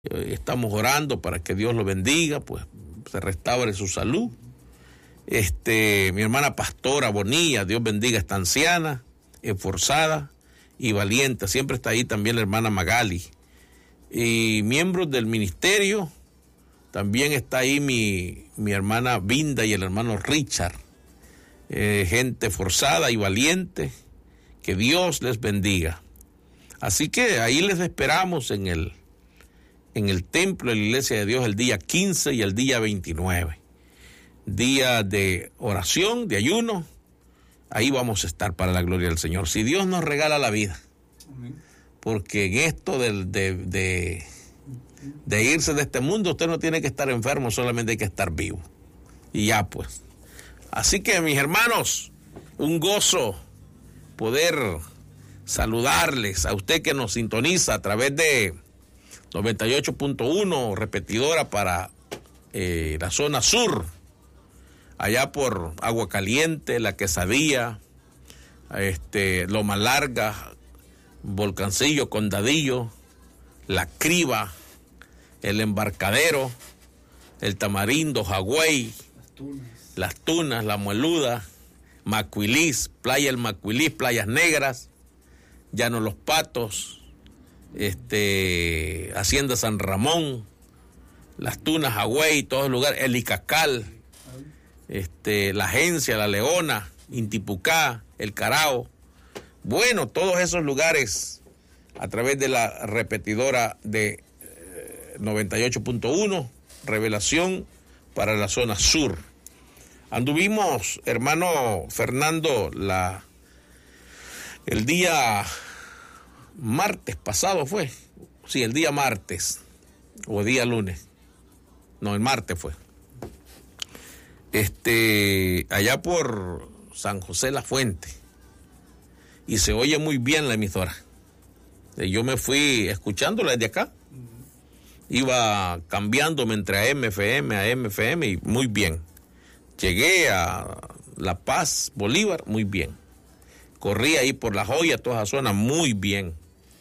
Estamos orando para que Dios lo bendiga, pues se restaure su salud. Mi hermana pastora Bonilla, Dios bendiga, esta anciana, esforzada y valiente. Siempre está ahí también la hermana Magali. Y miembros del ministerio, también está ahí mi hermana Vinda y el hermano Richard. Gente forzada y valiente, que Dios les bendiga. Así que ahí les esperamos en el templo de la Iglesia de Dios el día 15 y el día 29. Día de oración, de ayuno. Ahí vamos a estar para la gloria del Señor. Si Dios nos regala la vida. Amén. Porque en esto de irse de este mundo, usted no tiene que estar enfermo, solamente hay que estar vivo. Y ya pues. Así que mis hermanos, un gozo poder saludarles a usted que nos sintoniza a través de 98.1, repetidora para la zona sur, allá por Agua Caliente, La Quesadilla, Loma Larga, Volcancillo, Condadillo, La Criba, El Embarcadero, El Tamarindo, Jagüey, Las Tunas, La Mueluda, Macuilís, Playa El Macuilís, Playas Negras, Llano Los Patos, Hacienda San Ramón, Las Tunas, Jagüey, todos los lugares, El Icacal, La Agencia, La Leona, Intipucá, El Carao. Bueno, todos esos lugares a través de la repetidora de 98.1, Revelación para la zona sur. Anduvimos, hermano Fernando, el día martes pasado fue. Sí, el día martes. O día lunes. No, el martes fue. Allá por San José La Fuente. Y se oye muy bien la emisora. Yo me fui escuchándola desde acá. Iba cambiándome entre AM, FM y muy bien. Llegué a La Paz, Bolívar, muy bien. Corrí ahí por La Joya, toda esa zona, muy bien.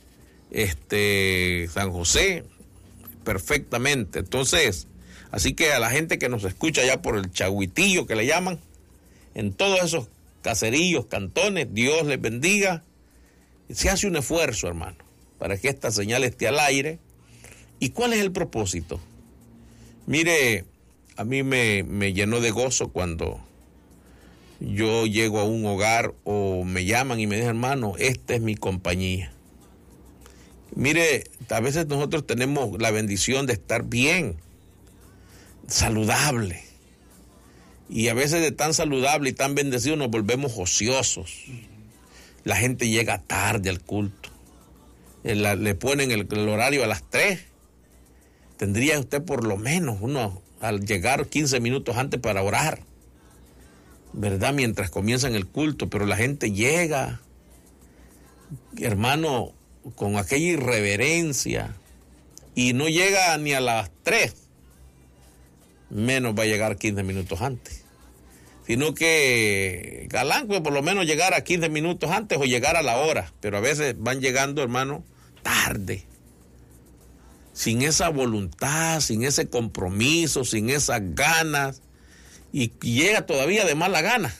San José, perfectamente. Entonces, así que a la gente que nos escucha allá por el Chagüitillo, que le llaman, en todos esos caserillos, cantones, Dios les bendiga. Se hace un esfuerzo, hermano, para que esta señal esté al aire. ¿Y cuál es el propósito? Mire, a mí me llenó de gozo cuando yo llego a un hogar o me llaman y me dicen, hermano, esta es mi compañía. Mire, a veces nosotros tenemos la bendición de estar bien, saludable. Y a veces de tan saludable y tan bendecido nos volvemos ociosos. La gente llega tarde al culto. Le ponen el horario a las 3. Tendría usted por lo menos al llegar 15 minutos antes para orar, ¿verdad? Mientras comienzan el culto, pero la gente llega, hermano, con aquella irreverencia y no llega ni a las 3, menos va a llegar 15 minutos antes. Sino que galán, pues por lo menos llegar a 15 minutos antes o llegar a la hora, pero a veces van llegando, hermano, tarde. Sin esa voluntad, sin ese compromiso, sin esas ganas, y llega todavía de mala gana.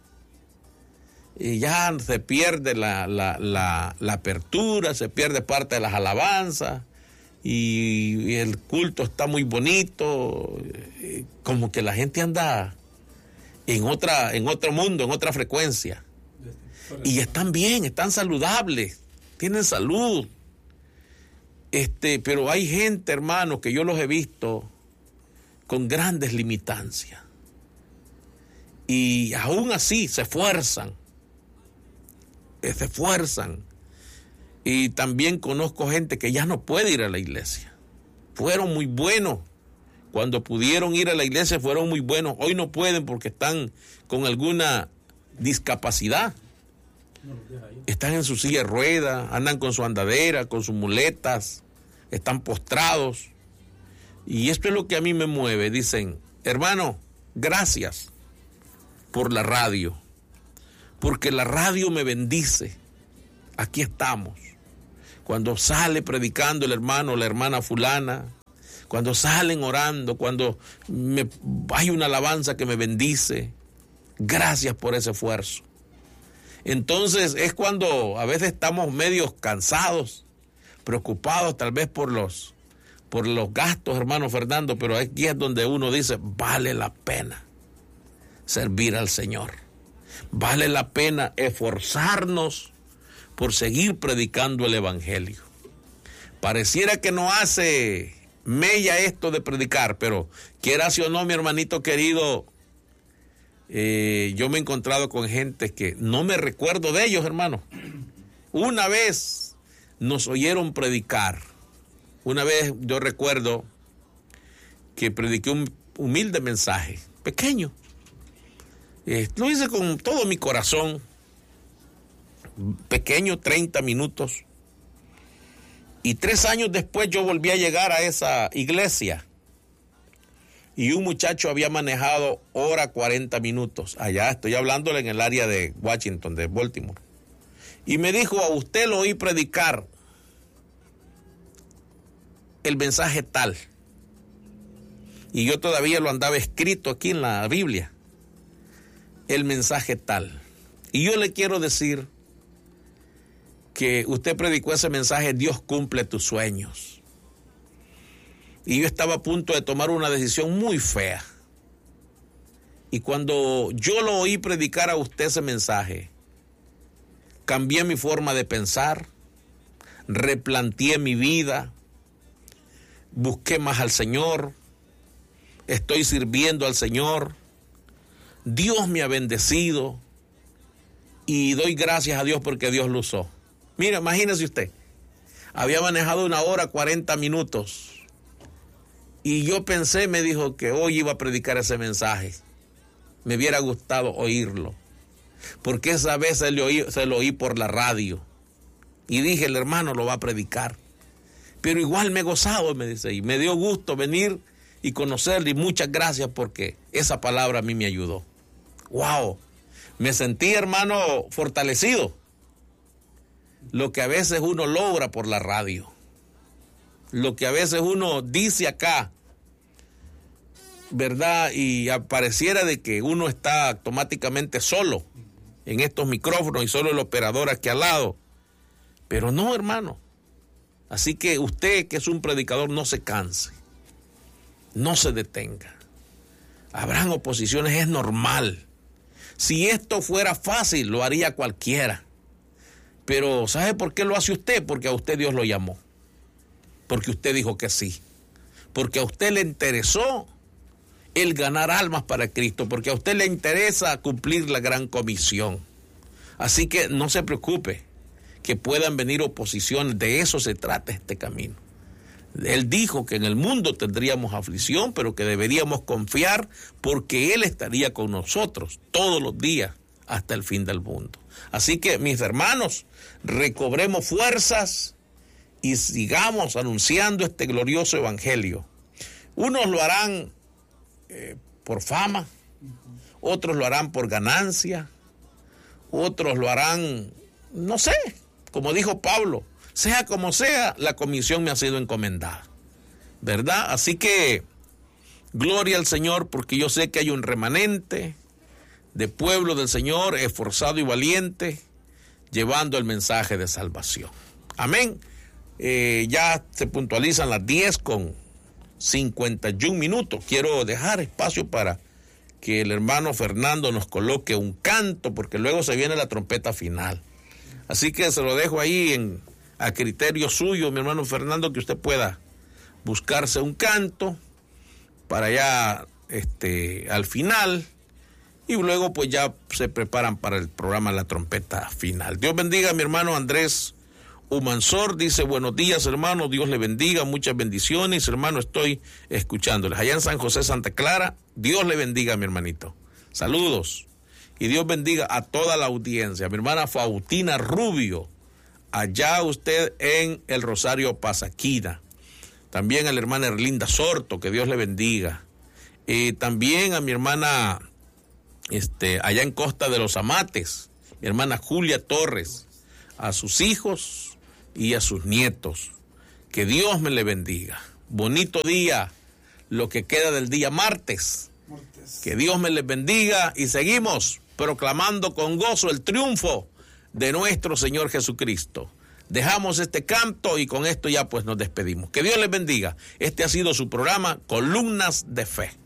Y ya se pierde la apertura, se pierde parte de las alabanzas, y el culto está muy bonito, como que la gente anda en otro mundo, en otra frecuencia. Y están bien, están saludables, tienen salud. Pero hay gente, hermano, que yo los he visto con grandes limitancias. Y aún así se esfuerzan. Y también conozco gente que ya no puede ir a la iglesia. Fueron muy buenos. Cuando pudieron ir a la iglesia fueron muy buenos. Hoy no pueden porque están con alguna discapacidad. Están en su silla de ruedas, andan con su andadera, con sus muletas, están postrados. Y esto es lo que a mí me mueve. Dicen, hermano, gracias por la radio, porque la radio me bendice. Aquí estamos. cuando sale predicando el hermano o la hermana fulana, cuando salen orando, cuando hay una alabanza que me bendice. Gracias por ese esfuerzo. Entonces es cuando a veces estamos medio cansados, preocupados tal vez por los gastos, hermano Fernando, pero aquí es donde uno dice, vale la pena servir al Señor. Vale la pena esforzarnos por seguir predicando el Evangelio. Pareciera que no hace mella esto de predicar, pero quieras o no, mi hermanito querido, yo me he encontrado con gente que no me recuerdo de ellos, hermano. Una vez nos oyeron predicar. Una vez yo recuerdo que prediqué un humilde mensaje, pequeño. Lo hice con todo mi corazón, pequeño, 30 minutos. Y 3 años después yo volví a llegar a esa iglesia. Y un muchacho había manejado hora 40 minutos. Allá estoy hablándole en el área de Washington, de Baltimore. Y me dijo, a usted lo oí predicar el mensaje tal. Y yo todavía lo andaba escrito aquí en la Biblia. El mensaje tal. Y yo le quiero decir que usted predicó ese mensaje, Dios cumple tus sueños. Y yo estaba a punto de tomar una decisión muy fea. Y cuando yo lo oí predicar a usted ese mensaje, cambié mi forma de pensar, replanteé mi vida, busqué más al Señor, estoy sirviendo al Señor, Dios me ha bendecido y doy gracias a Dios porque Dios lo usó. Mira, imagínese usted, había manejado 1 hora 40 minutos y yo pensé, me dijo que hoy iba a predicar ese mensaje. Me hubiera gustado oírlo, porque esa vez se lo oí por la radio y dije, el hermano lo va a predicar. Pero igual me he gozado, me dice, y me dio gusto venir y conocerle, y muchas gracias porque esa palabra a mí me ayudó. ¡Wow! Me sentí, hermano, fortalecido. Lo que a veces uno logra por la radio, lo que a veces uno dice acá, ¿verdad? Y pareciera de que uno está automáticamente solo en estos micrófonos y solo el operador aquí al lado. Pero no, hermano. Así que usted, que es un predicador, no se canse, no se detenga. Habrán oposiciones, es normal. Si esto fuera fácil, lo haría cualquiera. Pero ¿sabe por qué lo hace usted? Porque a usted Dios lo llamó. Porque usted dijo que sí. Porque a usted le interesó el ganar almas para Cristo. Porque a usted le interesa cumplir la gran comisión. Así que no se preocupe que puedan venir oposiciones. De eso se trata este camino. Él dijo que en el mundo tendríamos aflicción, pero que deberíamos confiar porque Él estaría con nosotros todos los días hasta el fin del mundo. Así que, mis hermanos, recobremos fuerzas y sigamos anunciando este glorioso evangelio. Unos lo harán por fama, otros lo harán por ganancia, otros lo harán, no sé, como dijo Pablo, sea como sea, la comisión me ha sido encomendada, ¿verdad? Así que, gloria al Señor, porque yo sé que hay un remanente de pueblo del Señor, esforzado y valiente, llevando el mensaje de salvación. Amén. Ya se puntualizan las 10:51. Quiero dejar espacio para que el hermano Fernando nos coloque un canto, porque luego se viene la trompeta final. Así que se lo dejo ahí a criterio suyo, mi hermano Fernando, que usted pueda buscarse un canto para ya al final, y luego pues ya se preparan para el programa La Trompeta Final. Dios bendiga a mi hermano Andrés Humansor, dice buenos días hermano, Dios le bendiga, muchas bendiciones hermano, estoy escuchándoles allá en San José, Santa Clara. Dios le bendiga mi hermanito, saludos, y Dios bendiga a toda la audiencia. Mi hermana Fautina Rubio, allá usted en el Rosario Pasaquina, también a la hermana Erlinda Sorto, que Dios le bendiga, también a mi hermana allá en Costa de los Amates, mi hermana Julia Torres, a sus hijos, y a sus nietos. Que Dios me le bendiga. Bonito día, lo que queda del día martes. Que Dios me les bendiga y seguimos proclamando con gozo el triunfo de nuestro Señor Jesucristo. Dejamos este canto y con esto ya pues nos despedimos. Que Dios les bendiga. Este ha sido su programa Columnas de Fe.